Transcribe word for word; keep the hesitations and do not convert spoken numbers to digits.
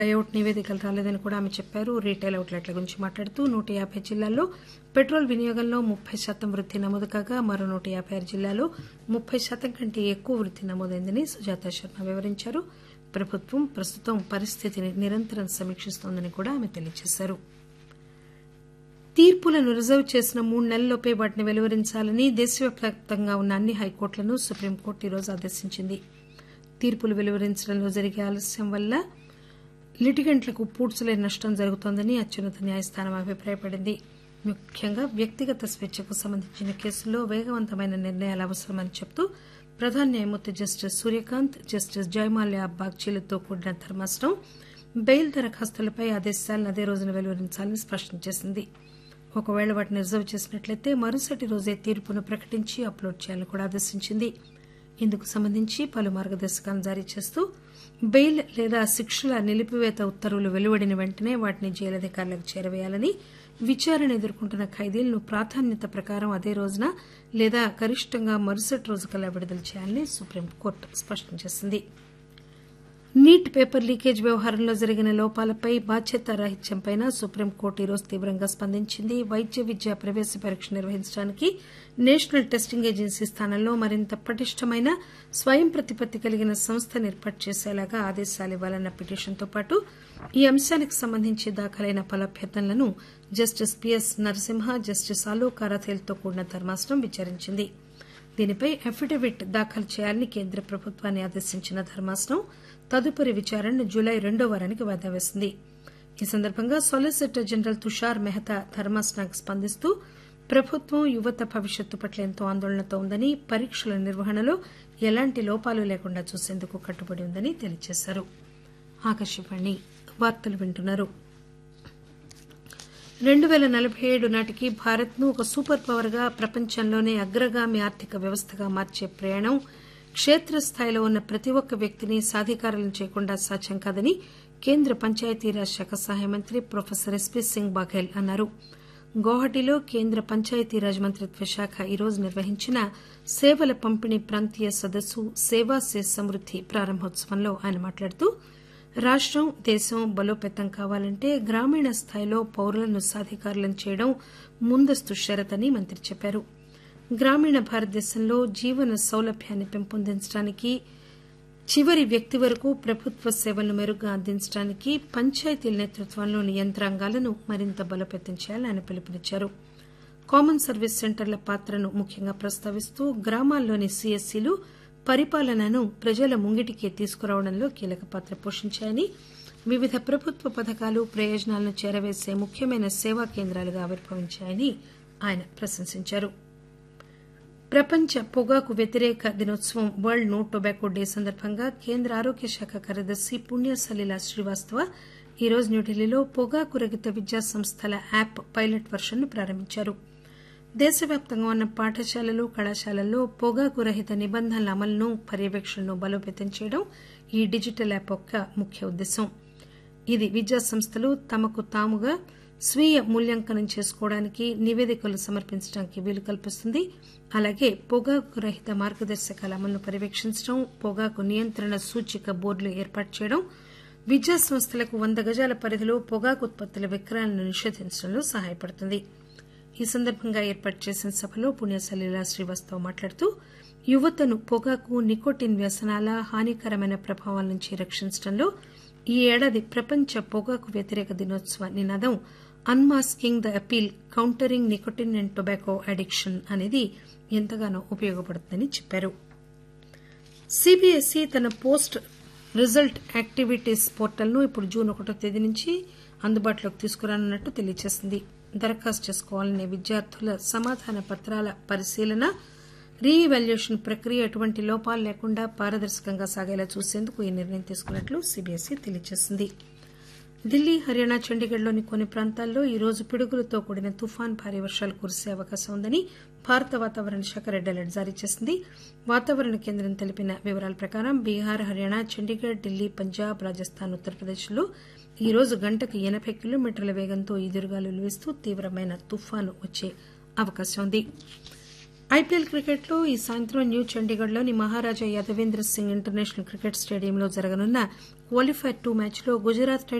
Layout నివేదికలు రాలేదని కూడా ఆమె చెప్పారు. రీటైల్ అవుట్లెట్ల గురించి మాట్లాడుతూ నూట యాబై జిల్లాల్లో పెట్రోల్ వినియోగంలో ముప్పై శాతం వృద్ది నమోదు కాగా మరో నూట యాబై ఆరు జిల్లాల్లో ముప్పై శాతం కంటే ఎక్కువ వృద్ది నమోదైందని సుజాత శర్మ వివరించారు. ప్రభుత్వం ప్రస్తుతం పరిస్థితిని నిరంతరం సమీక్షిస్తోందని కూడా ఆమె తెలియజేశారు. తీర్పులను రిజర్వ్ చేసిన మూడు నెలల్లోపే వాటిని వెలువరించాలని దేశవ్యాప్తంగా ఉన్న అన్ని హైకోర్టులను సుప్రీంకోర్టు ఈరోజు ఆదేశించింది. తీర్పులు వెలువరించడంలో జరిగే ఆలస్యం వల్ల లిటిగెంట్లకు పూడ్చలేని నష్టం జరుగుతోందని అత్యున్నత న్యాయస్థానం అభిప్రాయపడింది. ముఖ్యంగా వ్యక్తిగత స్వేచ్చకు సంబంధించిన కేసుల్లో వేగవంతమైన నిర్ణయాలు అవసరమని చెబుతూ ప్రధాన న్యాయమూర్తి జస్టిస్ సూర్యకాంత్, జస్టిస్ జయమాల్యా బాగ్చీలతో కూడిన ధర్మాసనం బెయిల్ దరఖాస్తులపై ఆదేశాలను అదే రోజున వెలువరించాలని స్పష్టం చేసింది. ఒకవేళ వాటిని రిజర్వ్ చేసినట్లయితే మరుసటి రోజే తీర్పును ప్రకటించి అప్లోడ్ చేయాలని కూడా ఆదేశించింది. ఇందుకు సంబంధించి పలు మార్గదర్శకాలను జారీ చేస్తూ బెయిల్ లేదా శిక్షల నిలిపివేత ఉత్తర్వులు వెలువడిన వెంటనే వాటిని జైలు అధికారులకు చేరవేయాలని, విచారణ ఎదుర్కొంటున్న ఖైదీలను ప్రాధాన్యత ప్రకారం అదే రోజున లేదా గరిష్టంగా మరుసటి రోజుకల్లా విడుదల చేయాలని సుప్రీంకోర్టు స్పష్టం చేసింది. నీట్ పేపర్ లీకేజ్ వ్యవహారంలో జరిగిన లోపాలపై బాధ్యతారాహిత్యంపై సుప్రీంకోర్టు ఈరోజు తీవ్రంగా స్పందించింది. వైద్య విద్యా ప్రవేశ పరీక్ష నిర్వహించడానికి నేషనల్ టెస్టింగ్ ఏజెన్సీ స్థానంలో మరింత పటిష్టమైన స్వయం ప్రతిపత్తి కలిగిన సంస్థను ఏర్పాటు చేసేలాగా ఆదేశాలు ఇవ్వాలన్న పిటిషన్తో పాటు ఈ అంశానికి సంబంధించి దాఖలైన పలు అభ్యర్థనలను justice PS Narasimha, justice Alok అరాథేల్తో కూడిన ధర్మాసనం విచారించింది. దీనిపై అఫిడవిట్ దాఖలు చేయాలని కేంద్ర ప్రభుత్వాన్ని ఆదేశించిన ధర్మాసనం తదుపరి విచారణను జులై రెండో వారానికి వాయిదా వేసింది. ఈ సందర్భంగా సాలిసిటర్ జనరల్ తుషార్ మెహతా ధర్మాసనానికి స్పందిస్తూ ప్రభుత్వం యువత భవిష్యత్తు పట్ల ఎంతో ఆందోళనతో ఉందని, పరీక్షల నిర్వహణలో ఎలాంటి లోపాలు లేకుండా చూసేందుకు కట్టుబడి ఉందని తెలియజేశారు. ఆకాశవాణి వార్తలు వింటున్నారు. రెండు పేల నలభై ఏడు నాటికి భారత్ ను ఒక సూపర్ పవర్ గా ప్రపంచంలోనే అగ్రగామి ఆర్థిక వ్యవస్థగా మార్చే ప్రయాణం క్షేత్రస్థాయిలో ఉన్న ప్రతి ఒక్క వ్యక్తిని సాధికారులను చేయకుండా సాధ్యం కాదని కేంద్ర పంచాయతీరాజ్ శాఖ సహాయ మంత్రి ప్రొఫెసర్ ఎస్పీ సింగ్ బాఘెల్ అన్నారు. గౌహటిలో కేంద్ర పంచాయతీరాజ్ మంత్రిత్వ శాఖ ఈరోజు నిర్వహించిన సేవల పంపిణీ ప్రాంతీయ సదస్సు సేవా సే సమృద్ది ప్రారంభోత్సవంలో ఆయన మాట్లాడుతూ రాష్టం, దేశం బలోపేతం కావాలంటే గ్రామీణ స్థాయిలో పౌరులను సాధికారులను చేయడం ముందస్తు షరతని మంత్రి చెప్పారు. గ్రామీణ భారతదేశంలో జీవన సౌలభ్యాన్ని పెంపొందించడానికి, చివరి వ్యక్తి వరకు ప్రభుత్వ సేవలను మెరుగ్గా అందించడానికి పంచాయతీల నేతృత్వంలోని యంత్రాంగాలను మరింత బలోపేతం చేయాలని ఆయన పిలుపునిచ్చారు. కామన్ సర్వీస్ సెంటర్ల పాత్రను ముఖ్యంగా ప్రస్తావిస్తూ గ్రామాల్లోని సీఎస్సీలు పరిపాలనను ప్రజల ముంగిటికి తీసుకురావడంలో కీలక పాత్ర పోషించాయని, వివిధ ప్రభుత్వ పథకాలు ప్రయోజనాలను చేరవేసే ముఖ్యమైన సేవా కేంద్రాలుగా ఆవిర్భవించాయని ఆయన ప్రశంసించారు. ప్రపంచ పొగాకు వ్యతిరేక దినోత్సవం వరల్డ్ నో టొబాకో డే సందర్భంగా కేంద్ర ఆరోగ్య శాఖ కార్యదర్శి పుణ్య సలీలా శ్రీవాస్తవ ఈరోజు న్యూఢిల్లీలో పొగాకు రహిత విద్యా సంస్థల యాప్ పైలట్ వర్షన్ను ప్రారంభించారు. దేశవ్యాప్తంగా ఉన్న పాఠశాలలు, కళాశాలల్లో పొగాకు రహిత నిబంధనల అమలును, పర్యవేక్షణను బలోపేతం చేయడం ఈ డిజిటల్ యాప్ యొక్క ముఖ్య ఉద్దేశం. ఇది విద్యా సంస్థలు తమకు తాముగా స్వీయ మూల్యాంకనం చేసుకోవడానికి, నివేదికలు సమర్పించడానికి వీలు కల్పిస్తుంది. అలాగే పొగాకు రహిత మార్గదర్శకాల అమలును పర్యవేక్షించడం, పొగాకు నియంత్రణ సూచిక బోర్డులు ఏర్పాటు చేయడం, విద్యా సంస్థలకు వంద గజాల పరిధిలో పొగాకు ఉత్పత్తుల విక్రయాలను నిషేధించడంలో సహాయపడుతుంది. ఈ సందర్భంగా ఏర్పాటు చేసిన సభలో పుణ్య సలీలా శ్రీవాస్తవ మాట్లాడుతూ యువతను పొగాకు, నికోటిన్ వ్యసనాల హానికరమైన ప్రభావాల నుంచి రక్షించడంలో ఈ ఏడాది ప్రపంచ పొగాకు వ్యతిరేక దినోత్సవ నినాదం unmasking the appeal countering nicotine and tobacco addiction అనేది ఎంతగానో ఉపయోగపడుతుందని చెప్పారు. సీబీఎస్ఈ తన పోస్ట్ రిజల్ట్ యాక్టివిటీస్ పోర్టల్ ను ఇప్పుడు జూన్ ఒకటో తేదీ నుంచి అందుబాటులోకి తీసుకురానున్నట్టు తెలియజేసింది. దరఖాస్తు చేసుకోవాలనే విద్యార్థుల సమాధాన పత్రాల పరిశీలన, రీ ఇవాల్యుయేషన్ ప్రక్రియ ఎటువంటి లోపాలు లేకుండా పారదర్శకంగా సాగేలా చూసేందుకు ఈ నిర్ణయం తీసుకున్నట్లు సీబీఎస్ఈ తెలియజేసింది. ఢిల్లీ, హర్యానా, చండీగఢ్లోని కొన్ని ప్రాంతాల్లో ఈ రోజు పిడుగులతో కూడిన తుఫాన్ భారీ వర్షాలు కురిసే అవకాశం ఉందని భారత వాతావరణ శాఖ రెడ్ అలర్ట్ జారీ చేసింది. వాతావరణ కేంద్రం తెలిపిన వివరాల ప్రకారం బీహార్, హర్యానా, చండీగఢ్, ఢిల్లీ, పంజాబ్, రాజస్థాన్, ఉత్తరప్రదేశ్లో ఈ రోజు గంటకు ఎనబై కిలోమీటర్ల వేగంతో ఈదురుగాలులు వీస్తూ తీవ్రమైన తుఫాను వచ్చే అవకాశం ఉంది. ఐపీఎల్ క్రికెట్లో ఈ సాయంత్రం న్యూ చండీగఢ్లోని మహారాజా యాదవేంద్ర సింగ్ ఇంటర్నేషనల్ క్రికెట్ స్టేడియంలో జరగనున్న క్వాలిఫైర్ టూ మ్యాచ్లో గుజరాత్